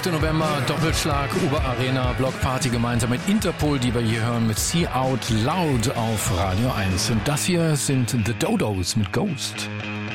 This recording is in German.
November, Doppelschlag, Uber Arena, Blockparty gemeinsam mit Interpol, die wir hier hören mit See Out Loud auf Radio 1. Und das hier sind The Dodos mit Ghost.